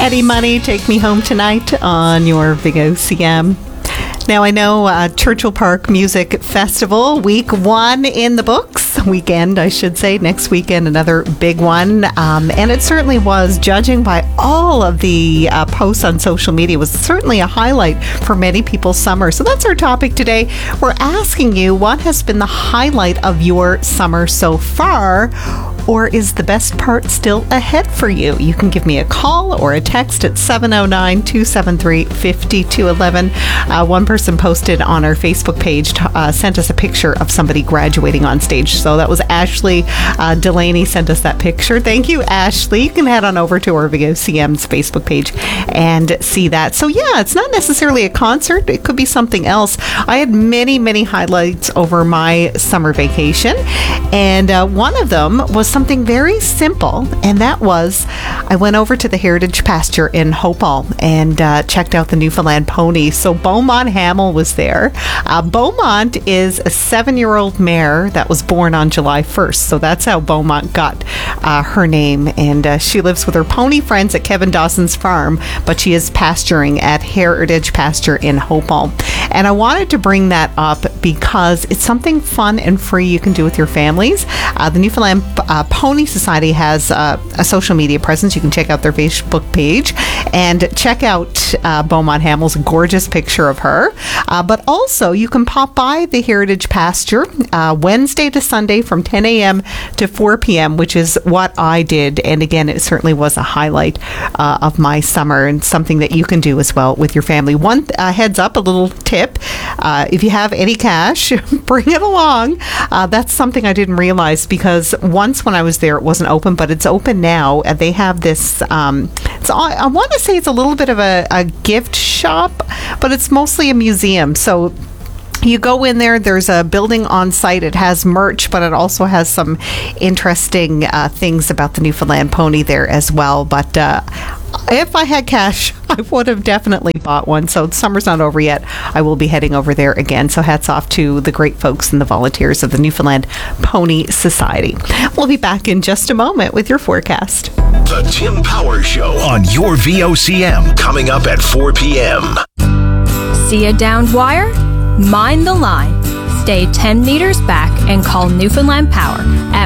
Eddie Money, Take Me Home Tonight on your Big OCM. Now, I know Churchill Park Music Festival, week 1 in the books. Weekend, I should say. Next weekend, another big one. And it certainly was, judging by all of the posts on social media, was certainly a highlight for many people's summer. So that's our topic today. We're asking you, what has been the highlight of your summer so far? Or is the best part still ahead for you? You can give me a call or a text at 709-273-5211. One person posted on our Facebook page, sent us a picture of somebody graduating on stage. So that was Ashley Delaney sent us that picture. Thank you, Ashley. You can head on over to our Big OCM's Facebook page and see that. So yeah, it's not necessarily a concert. It could be something else. I had many, many highlights over my summer vacation. And one of them was something very simple, and that was I went over to the Heritage Pasture in Hopewell and checked out the Newfoundland pony. So Beaumont Hamill was there. Beaumont is a 7-year-old mare that was born on July 1st. So that's how Beaumont got her name. And she lives with her pony friends at Kevin Dawson's farm, but she is pasturing at Heritage Pasture in Hopewell. And I wanted to bring that up because it's something fun and free you can do with your families. The Newfoundland Pony Society has a social media presence. You can check out their Facebook page and check out Beaumont Hamill's gorgeous picture of her. But also, you can pop by the Heritage Pasture Wednesday to Sunday from 10 a.m. to 4 p.m., which is what I did. And again, it certainly was a highlight of my summer and something that you can do as well with your family. One heads up, a little tip. If you have any cash, bring it along. That's something I didn't realize because once when I was there, it wasn't open, but it's open now. And they have this, I want to say it's a little bit of a gift shop, but it's mostly a museum. So you go in there, there's a building on site. It has merch, but it also has some interesting things about the Newfoundland pony there as well. But if I had cash, I would have definitely bought one. So summer's not over yet. I will be heading over there again. So hats off to the great folks and the volunteers of the Newfoundland Pony Society. We'll be back in just a moment with your forecast. The Tim Power Show on your VOCM, coming up at 4 p.m. See a downed wire? Mind the line. Stay 10 meters back and call Newfoundland Power at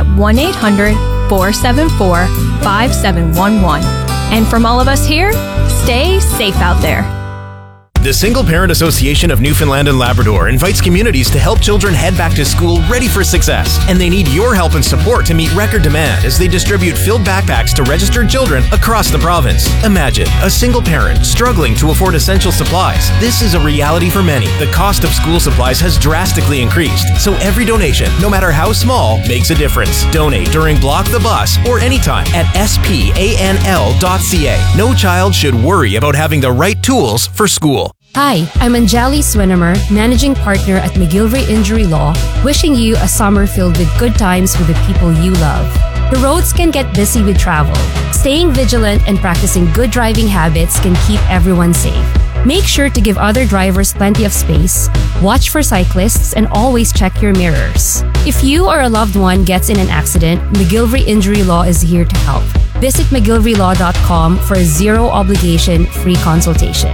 1-800-474-5711. And from all of us here, stay safe out there. The Single Parent Association of Newfoundland and Labrador invites communities to help children head back to school ready for success. And they need your help and support to meet record demand as they distribute filled backpacks to registered children across the province. Imagine a single parent struggling to afford essential supplies. This is a reality for many. The cost of school supplies has drastically increased, so every donation, no matter how small, makes a difference. Donate during Block the Bus or anytime at spanl.ca. No child should worry about having the right tools for school. Hi, I'm Anjali Swinimer, Managing Partner at McGillivray Injury Law, wishing you a summer filled with good times with the people you love. The roads can get busy with travel. Staying vigilant and practicing good driving habits can keep everyone safe. Make sure to give other drivers plenty of space, watch for cyclists, and always check your mirrors. If you or a loved one gets in an accident, McGillivray Injury Law is here to help. Visit McGillivrayLaw.com for a zero-obligation free consultation.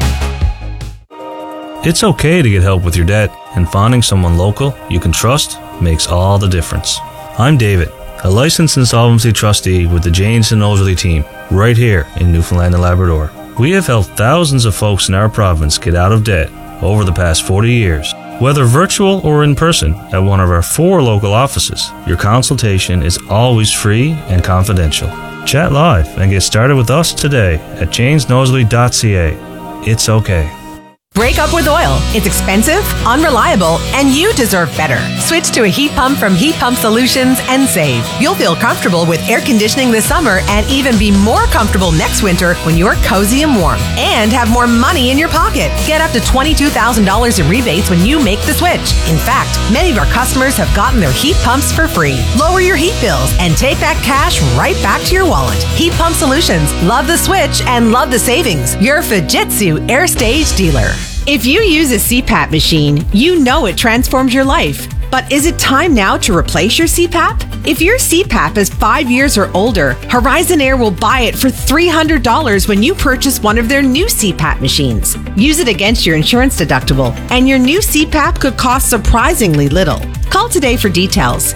It's okay to get help with your debt, and finding someone local you can trust makes all the difference. I'm David, a licensed insolvency trustee with the Janes and Nosely team, right here in Newfoundland and Labrador. We have helped thousands of folks in our province get out of debt over the past 40 years. Whether virtual or in person at one of our 4 local offices, your consultation is always free and confidential. Chat live and get started with us today at janesnosely.ca. It's okay. Break up with oil. It's expensive, unreliable, and you deserve better. Switch to a heat pump from Heat Pump Solutions and save. You'll feel comfortable with air conditioning this summer and even be more comfortable next winter when you're cozy and warm and have more money in your pocket. Get up to $22,000 in rebates when you make the switch. In fact, many of our customers have gotten their heat pumps for free. Lower your heat bills and take that cash right back to your wallet. Heat Pump Solutions. Love the switch and love the savings. Your Fujitsu Air Stage dealer. If you use a CPAP machine, you know it transforms your life. But is it time now to replace your CPAP? If your CPAP is 5 years or older, Horizon Air will buy it for $300 when you purchase one of their new CPAP machines. Use it against your insurance deductible, and your new CPAP could cost surprisingly little. Call today for details.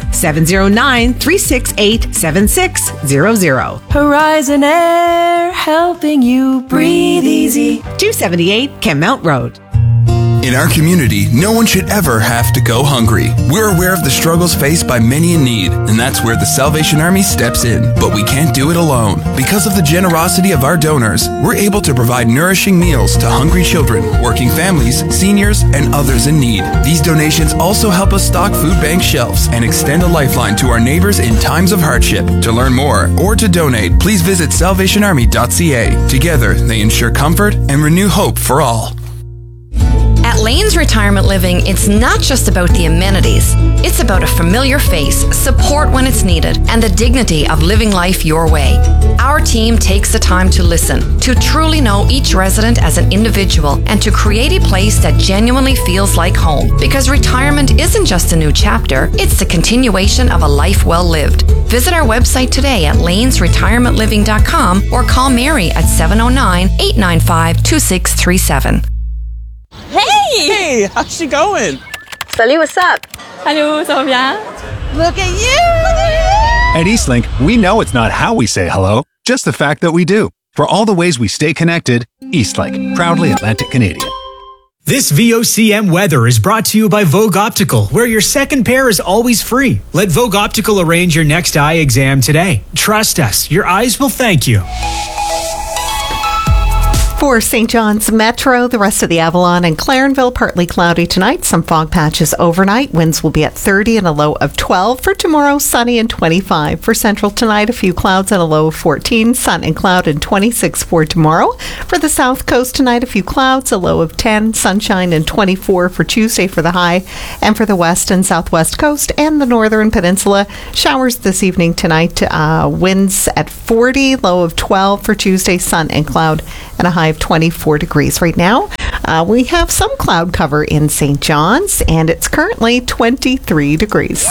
709-368-7600. Horizon Air, helping you breathe easy. 278 Kenmount Road. In our community, no one should ever have to go hungry. We're aware of the struggles faced by many in need, and that's where the Salvation Army steps in. But we can't do it alone. Because of the generosity of our donors, we're able to provide nourishing meals to hungry children, working families, seniors, and others in need. These donations also help us stock food bank shelves and extend a lifeline to our neighbors in times of hardship. To learn more or to donate, please visit salvationarmy.ca. Together, they ensure comfort and renew hope for all. At Lane's Retirement Living, it's not just about the amenities. It's about a familiar face, support when it's needed, and the dignity of living life your way. Our team takes the time to listen, to truly know each resident as an individual, and to create a place that genuinely feels like home. Because retirement isn't just a new chapter, it's the continuation of a life well lived. Visit our website today at lanesretirementliving.com or call Mary at 709-895-2637. Hey, how's she going? Salut, what's up? Hello, ça va bien? Look at you! At Eastlink, we know it's not how we say hello, just the fact that we do. For all the ways we stay connected, Eastlink, proudly Atlantic Canadian. This VOCM weather is brought to you by Vogue Optical, where your second pair is always free. Let Vogue Optical arrange your next eye exam today. Trust us, your eyes will thank you. For St. John's Metro, the rest of the Avalon and Clarenville, partly cloudy tonight. Some fog patches overnight. Winds will be at 30 and a low of 12. For tomorrow, sunny and 25. For Central tonight, a few clouds and a low of 14. Sun and cloud and 26 for tomorrow. For the South Coast tonight, a few clouds, a low of 10. Sunshine and 24 for Tuesday for the high. And for the West and Southwest Coast and the Northern Peninsula, showers this evening tonight. Winds at 40, low of 12 for Tuesday. Sun and cloud and a high of 24 degrees. Right now, we have some cloud cover in St. John's, and it's currently 23 degrees.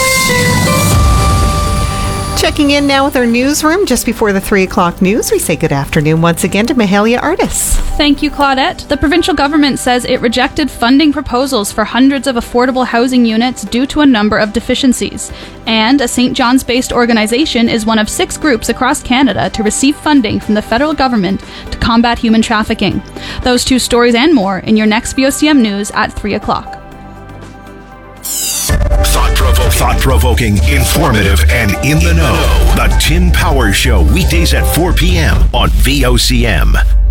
Checking in now with our newsroom just before the 3 o'clock news. We say good afternoon once again to Mahalia Artis. Thank you, Claudette. The provincial government says it rejected funding proposals for hundreds of affordable housing units due to a number of deficiencies. And a St. John's-based organization is one of 6 groups across Canada to receive funding from the federal government to combat human trafficking. Those 2 stories and more in your next VOCM News at 3 o'clock. Thought-provoking, informative, and in the know. The Tim Powers Show, weekdays at 4 p.m. on VOCM.